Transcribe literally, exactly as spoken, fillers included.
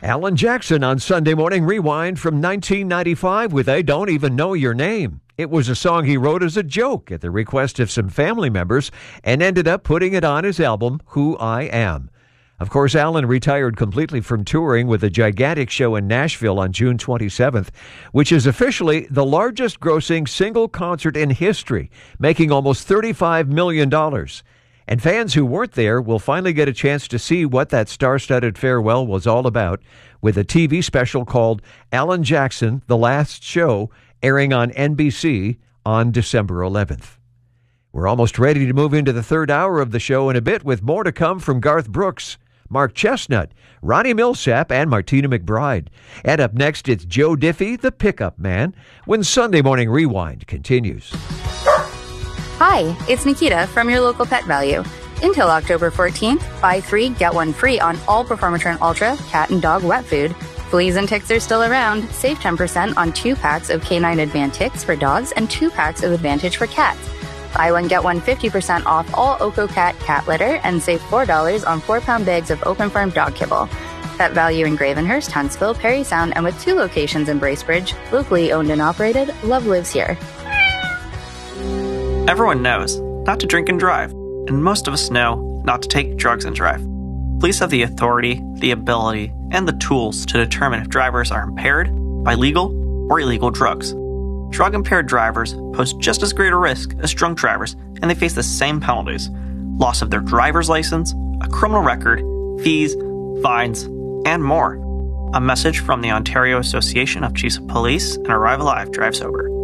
Alan Jackson on Sunday Morning Rewind from nineteen ninety-five with I Don't Even Know Your Name. It was a song he wrote as a joke at the request of some family members and ended up putting it on his album, Who I Am. Of course, Alan retired completely from touring with a gigantic show in Nashville on June twenty-seventh, which is officially the largest grossing single concert in history, making almost thirty-five million dollars. And fans who weren't there will finally get a chance to see what that star-studded farewell was all about with a T V special called Alan Jackson, The Last Show, airing on N B C on December eleventh. We're almost ready to move into the third hour of the show in a bit with more to come from Garth Brooks, Mark Chestnut, Ronnie Millsap, and Martina McBride. And up next, it's Joe Diffie, the Pickup Man, when Sunday Morning Rewind continues. Hi, it's Nikita from your local Pet Value. Until October fourteenth, buy three, get one free on all Performatrin Ultra cat and dog wet food. Fleas and ticks are still around. Save ten percent on two packs of K nine Advantix for dogs and two packs of Advantage for cats. Buy one, get one fifty percent off all OcoCat cat litter and save four dollars on four pound bags of Open Farm dog kibble. Pet Value in Gravenhurst, Huntsville, Perry Sound, and with two locations in Bracebridge, locally owned and operated, love lives here. Everyone knows not to drink and drive, and most of us know not to take drugs and drive. Police have the authority, the ability, and the tools to determine if drivers are impaired by legal or illegal drugs. Drug-impaired drivers pose just as great a risk as drunk drivers, and they face the same penalties: loss of their driver's license, a criminal record, fees, fines, and more. A message from the Ontario Association of Chiefs of Police and Arrive Alive Drive Sober.